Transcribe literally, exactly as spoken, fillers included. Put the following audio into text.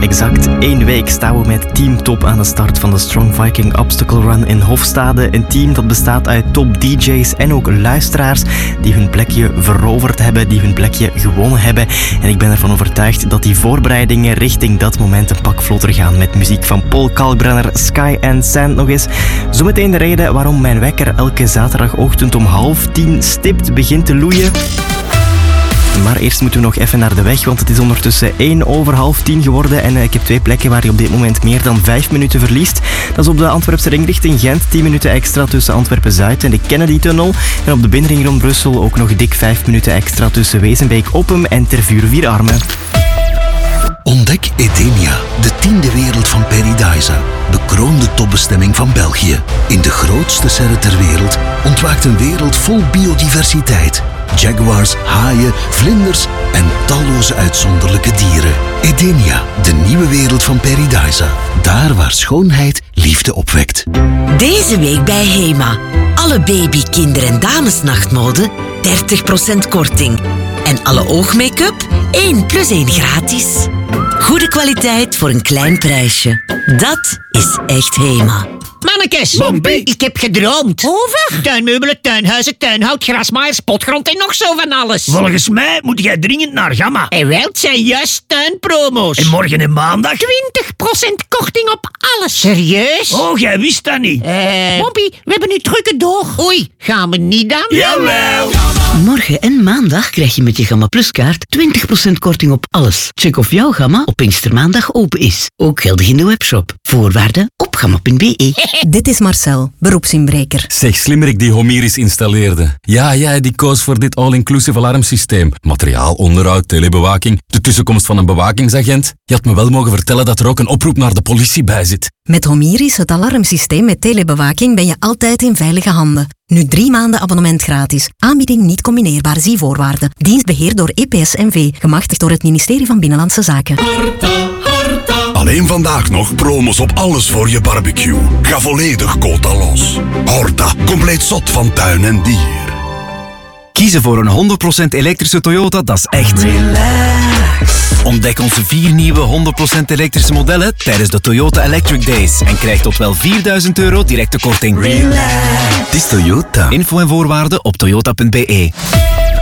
exact één week staan we met Team Top aan de start van de Strong Viking Obstacle Run in Hofstade. Een team dat bestaat uit top D J's en ook luisteraars die hun plekje veroverd hebben, die hun plekje gewonnen hebben. En ik ben ervan overtuigd dat die voorbereidingen richting dat moment een pak vlotter gaan met muziek van Paul Kalkbrenner, Sky and Sand nog eens. Zometeen de reden waarom mijn wekker elke zaterdagochtend om half tien stipt begint te loeien. Maar eerst moeten we nog even naar de weg, want het is ondertussen één over half tien geworden en ik heb twee plekken waar je op dit moment meer dan vijf minuten verliest. Dat is op de Antwerpse ring richting Gent, tien minuten extra tussen Antwerpen-Zuid en de Kennedy-tunnel. En op de binnenring rond Brussel ook nog dik vijf minuten extra tussen Wezenbeek-Oppem en Tervuren-Vierarmen. Ontdek Edenia, de tiende wereld van Paradise, bekroonde topbestemming van België. In de grootste serre ter wereld ontwaakt een wereld vol biodiversiteit. Jaguars, haaien, vlinders en talloze uitzonderlijke dieren. Edenia, de nieuwe wereld van Paradise. Daar waar schoonheid liefde opwekt. Deze week bij Hema. Alle baby, kinder- en damesnachtmode dertig procent korting. En alle oogmake-up één plus één gratis. Goede kwaliteit voor een klein prijsje. Dat is echt Hema. Mannekes, Bompie. ik heb gedroomd. Over? Tuinmeubelen, tuinhuizen, tuinhout, grasmaaiers, potgrond en nog zo van alles. Volgens mij moet jij dringend naar Gamma. En wel, het zijn juist tuinpromo's. En morgen en maandag? twintig procent korting op alles. Serieus? Oh, jij wist dat niet. Eh... Bompie, we hebben nu drukke door. Oei, gaan we niet dan? Jawel. Morgen en maandag krijg je met je Gamma Plus kaart twintig procent korting op alles. Check of jouw Gamma op Pinkstermaandag open is. Ook geldig in de webshop. Voorwaarden op gamma punt b e. Dit is Marcel, beroepsinbreker. Zeg, slimmerik die Homiris installeerde. Ja, ja, die koos voor dit all-inclusive alarmsysteem. Materiaal, onderhoud, telebewaking, de tussenkomst van een bewakingsagent. Je had me wel mogen vertellen dat er ook een oproep naar de politie bij zit. Met Homiris, het alarmsysteem met telebewaking, ben je altijd in veilige handen. Nu drie maanden abonnement gratis. Aanbieding niet combineerbaar, zie voorwaarden. Dienst beheerd door E P S N V, gemachtigd door het ministerie van Binnenlandse Zaken. Alleen vandaag nog promos op alles voor je barbecue. Ga volledig quota los. Horta, compleet zot van tuin en dier. Kiezen voor een honderd procent elektrische Toyota, dat is echt relax. Ontdek onze vier nieuwe honderd procent elektrische modellen tijdens de Toyota Electric Days en krijg tot wel vierduizend euro directe korting. Relax. Het is Toyota. Info en voorwaarden op toyota punt b e.